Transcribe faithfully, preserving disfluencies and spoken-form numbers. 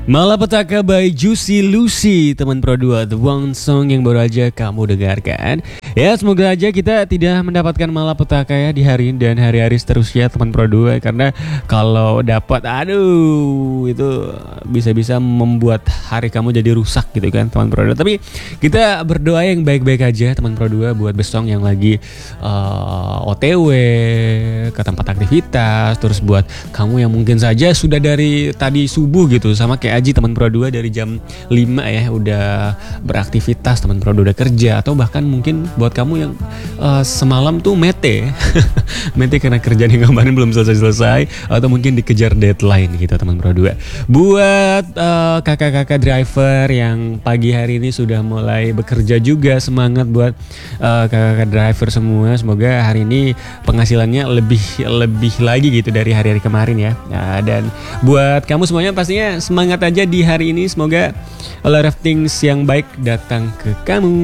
Malapetaka by Juicy Lucy, teman Pro dua, The One Song yang baru aja kamu dengarkan. Ya, semoga aja kita tidak mendapatkan malapetaka ya di hari ini dan hari-hari seterusnya teman Pro dua. Karena kalau dapat, aduh, itu bisa-bisa membuat hari kamu jadi rusak gitu kan teman Pro dua. Tapi kita berdoa yang baik-baik aja teman Pro dua buat besong yang lagi uh, O T W ke tempat aktivitas. Terus buat kamu yang mungkin saja sudah dari tadi subuh gitu, sama kayak Aji teman Pro dua dari jam lima ya udah beraktivitas, teman Pro dua udah kerja, atau bahkan mungkin buat kamu yang uh, semalam tuh mete mete karena kerjaan yang kemarin belum selesai-selesai, atau mungkin dikejar deadline gitu teman Pro dua. Buat uh, kakak-kakak driver yang pagi hari ini sudah mulai bekerja juga, semangat buat uh, kakak-kakak driver semua. Semoga hari ini penghasilannya lebih lebih lagi gitu dari hari-hari kemarin ya. Nah, dan buat kamu semuanya pastinya semangat aja di hari ini. Semoga a lot of things yang baik datang ke kamu.